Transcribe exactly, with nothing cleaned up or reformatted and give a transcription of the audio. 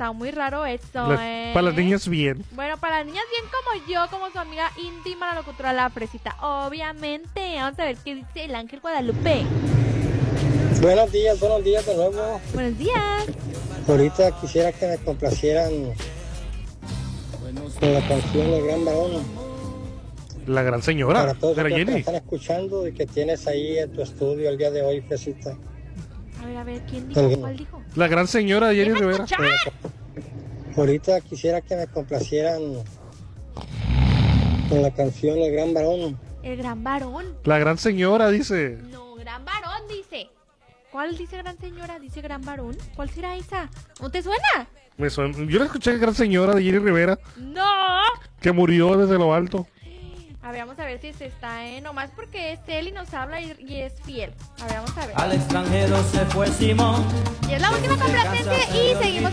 está muy raro eso, La, ¿eh? Para las niñas bien. Bueno, para las niñas bien como yo, como su amiga íntima, la locutora La Fresita. Obviamente, vamos a ver qué dice el Ángel Guadalupe. Buenos días, buenos días de nuevo. Buenos días. Ahorita quisiera que me complacieran con la canción El Gran Varón. La gran señora. Para todos los Era que te Jenny. están escuchando y que tienes ahí en tu estudio el día de hoy, Fresita. A ver, a ver, ¿quién dijo? El- ¿Cuál dijo? La gran señora Jenny ¡Deja Rivera. escuchar! Ahorita quisiera que me complacieran con la canción El Gran Varón. El gran varón. La gran señora dice. No, gran varón dice. ¿Cuál dice gran señora? Dice gran varón. ¿Cuál será esa? ¿No te suena? Me suena- Yo la escuché gran señora de Jenny Rivera No. que murió desde lo alto. A ver, vamos a ver si se está, ¿eh? Nomás porque es él y nos habla y, y es fiel. A ver, vamos a ver. Al extranjero se fue Simón. Y es la última complacencia y seguimos